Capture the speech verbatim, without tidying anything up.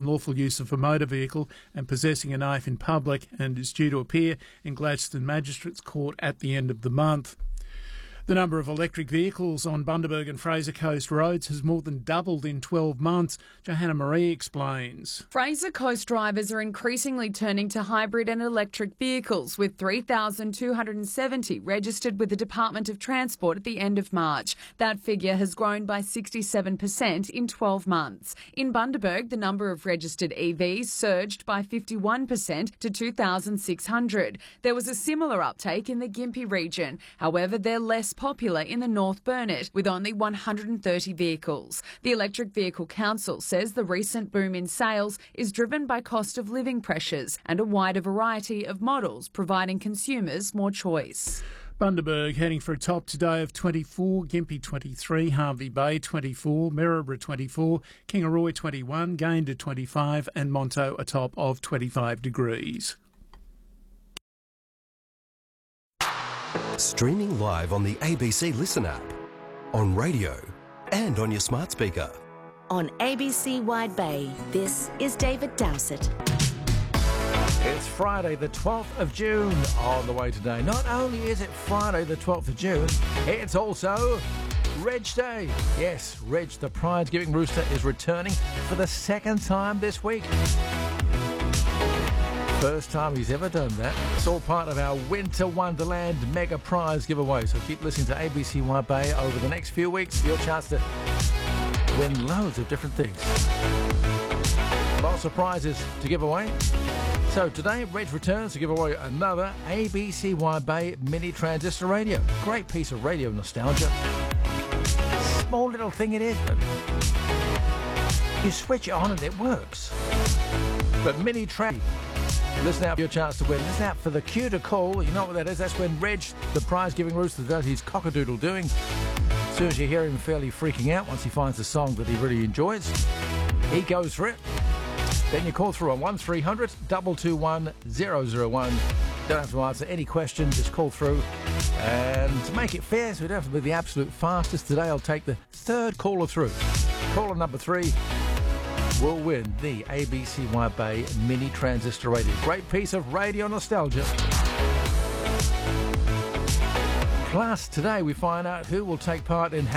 unlawful use of a motor vehicle and possessing a knife in public, and is due to appear in Gladstone Magistrates Court at the end of the month. The number of electric vehicles on Bundaberg and Fraser Coast roads has more than doubled in twelve months. Johanna Marie explains. Fraser Coast drivers are increasingly turning to hybrid and electric vehicles, with three thousand two hundred seventy registered with the Department of Transport at the end of March. That figure has grown by sixty-seven percent in twelve months. In Bundaberg, the number of registered E Vs surged by fifty-one percent to two thousand six hundred. There was a similar uptake in the Gympie region. However, they're less popular in the North Burnett, with only one hundred thirty vehicles. The Electric Vehicle Council says the recent boom in sales is driven by cost of living pressures and a wider variety of models, providing consumers more choice. Bundaberg heading for a top today of twenty-four, Gympie twenty-three, Harvey Bay twenty-four, Maryborough twenty-four, Kingaroy twenty-one, Gayndah twenty-five and Monto a top of twenty-five degrees. Streaming live on the A B C Listen app, on radio and on your smart speaker. On A B C Wide Bay, this is David Dowsett. It's Friday the twelfth of June on the way today. Not only is it Friday the twelfth of June, it's also Reg Day. Yes, Reg the prize-giving rooster is returning for the second time this week. First time he's ever done that. It's all part of our Winter Wonderland mega prize giveaway. So keep listening to A B C Wide Bay over the next few weeks for your chance to win loads of different things. Lots of prizes to give away. So today, Reg returns to give away another A B C Wide Bay mini transistor radio. Great piece of radio nostalgia. Small little thing it is, but you switch it on and it works. But mini trans. Listen out for your chance to win. Listen out for the cue to call. You know what that is? That's when Reg, the prize-giving rooster, does his cock-a-doodle doing. As soon as you hear him fairly freaking out, once he finds a song that he really enjoys, he goes for it. Then you call through on one three hundred, two two one, zero zero one. Don't have to answer any question, just call through. And to make it fair, so we don't have to be the absolute fastest, today I'll take the third caller through. Caller number three will win the A B C Wide Bay mini transistor radio. Great piece of radio nostalgia. Plus, today we find out who will take part in